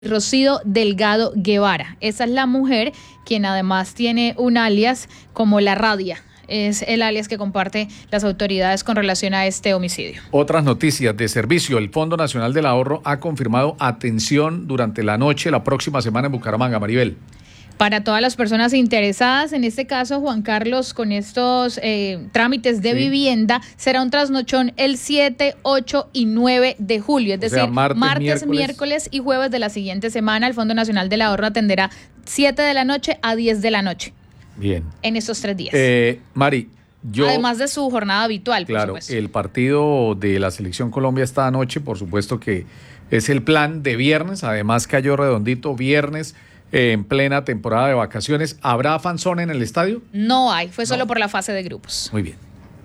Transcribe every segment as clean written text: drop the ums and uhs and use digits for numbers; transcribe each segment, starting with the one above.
Rocío Delgado Guevara. Esa es la mujer quien además tiene un alias como La Radia. Es el alias que comparte las autoridades con relación a este homicidio. Otras noticias de servicio. El Fondo Nacional del Ahorro ha confirmado atención durante la noche la próxima semana en Bucaramanga. Maribel. Para todas las personas interesadas, en este caso, Juan Carlos, con estos trámites de vivienda, será un trasnochón el 7, 8 y 9 de julio, es decir, martes, miércoles y jueves de la siguiente semana. El Fondo Nacional del Ahorro atenderá 7 de la noche a 10 de la noche. Bien. En estos 3 días. Mari, además de su jornada habitual, claro, por supuesto. El partido de la Selección Colombia esta noche, por supuesto que es el plan de viernes, además cayó redondito viernes. En plena temporada de vacaciones. ¿Habrá fanzone en el estadio? No hay, fue solo por la fase de grupos. Muy bien.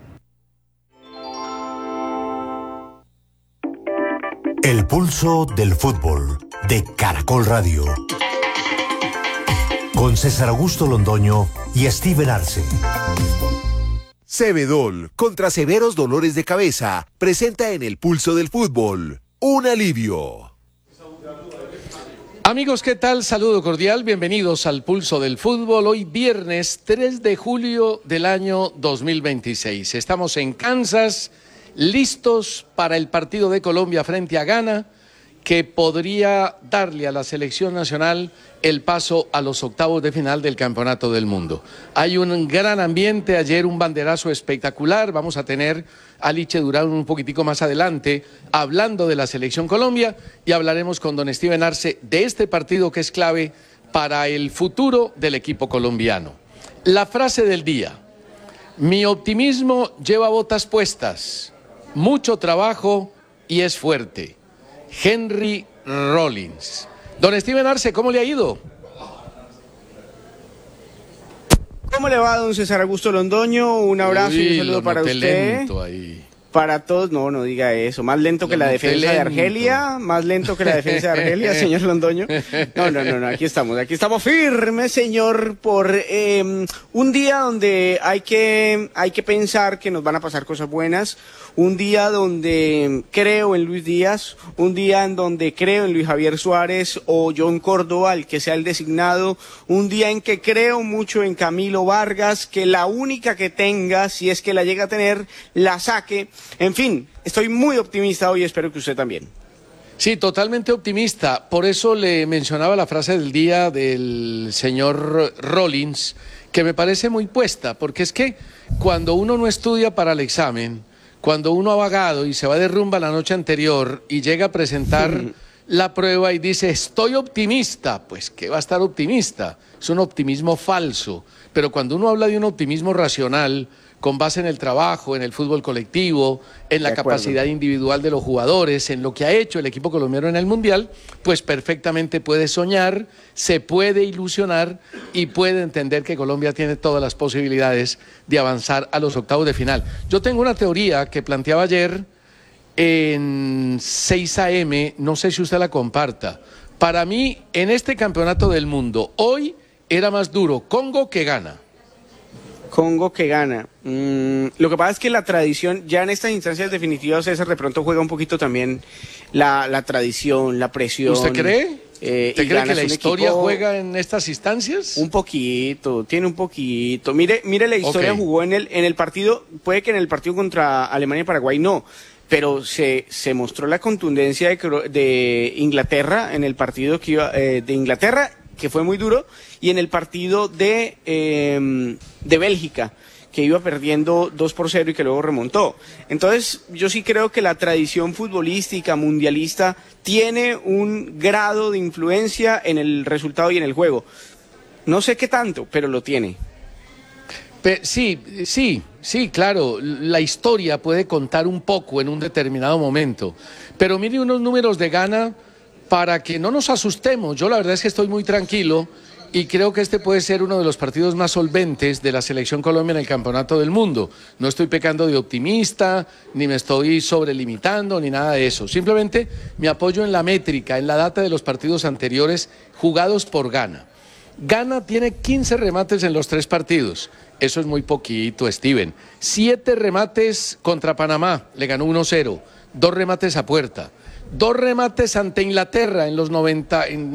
El pulso del fútbol de Caracol Radio. Con César Augusto Londoño y Steven Arce. Cebedol, contra severos dolores de cabeza, presenta en el pulso del fútbol un alivio. Amigos, ¿qué tal? Saludo cordial, bienvenidos al Pulso del Fútbol. Hoy viernes 3 de julio del año 2026. Estamos en Kansas, listos para el partido de Colombia frente a Ghana, que podría darle a la selección nacional el paso a los octavos de final del Campeonato del Mundo. Hay un gran ambiente, ayer un banderazo espectacular, vamos a tener a Liche Durán un poquitico más adelante hablando de la selección Colombia y hablaremos con don Steven Arce de este partido que es clave para el futuro del equipo colombiano. La frase del día: mi optimismo lleva botas puestas, mucho trabajo y es fuerte. Henry Rollins. Don Steven Arce, ¿cómo le ha ido? ¿Cómo le va, don César Augusto Londoño? Un abrazo y un saludo para usted. Lento ahí. Para todos, no diga eso. Más lento que la defensa de Argelia, más lento que la defensa de Argelia, señor Londoño. No, aquí estamos firmes, señor, por un día donde hay que pensar que nos van a pasar cosas buenas, un día donde creo en Luis Díaz, un día en donde creo en Luis Javier Suárez o John Córdoba, el que sea el designado, un día en que creo mucho en Camilo Vargas, que la única que tenga, si es que la llega a tener, la saque. En fin, estoy muy optimista hoy, espero que usted también. Sí, totalmente optimista. Por eso le mencionaba la frase del día del señor Rollins, que me parece muy puesta, porque es que cuando uno no estudia para el examen, cuando uno ha vagado y se va de rumba la noche anterior y llega a presentar la prueba y dice estoy optimista, pues ¿qué va a estar optimista? Es un optimismo falso. Pero cuando uno habla de un optimismo racional, con base en el trabajo, en el fútbol colectivo, en la capacidad individual de los jugadores, en lo que ha hecho el equipo colombiano en el Mundial, pues perfectamente puede soñar, se puede ilusionar y puede entender que Colombia tiene todas las posibilidades de avanzar a los octavos de final. Yo tengo una teoría que planteaba ayer en 6 AM, no sé si usted la comparta. Para mí, en este campeonato del mundo, hoy era más duro Congo que Ghana. Congo que gana. Lo que pasa es que la tradición, ya en estas instancias definitivas, César, de pronto juega un poquito también la tradición, la presión. ¿Usted cree? ¿Usted cree que la historia juega en estas instancias? Un poquito, tiene un poquito. Mire la historia, jugó en el partido, puede que en el partido contra Alemania y Paraguay no, pero se mostró la contundencia de Inglaterra en el partido que iba, de Inglaterra, que fue muy duro, y en el partido de Bélgica, que iba perdiendo 2-0 y que luego remontó. Entonces, yo sí creo que la tradición futbolística, mundialista, tiene un grado de influencia en el resultado y en el juego. No sé qué tanto, pero lo tiene. Sí, claro, la historia puede contar un poco en un determinado momento, pero mire unos números de Ghana para que no nos asustemos. Yo la verdad es que estoy muy tranquilo y creo que este puede ser uno de los partidos más solventes de la Selección Colombia en el Campeonato del Mundo. No estoy pecando de optimista, ni me estoy sobrelimitando, ni nada de eso. Simplemente me apoyo en la métrica, en la data de los partidos anteriores jugados por Ghana. Ghana tiene 15 remates en los 3 partidos. Eso es muy poquito, Steven. 7 remates contra Panamá, le ganó 1-0. 2 remates a puerta. 2 remates ante Inglaterra en los 90,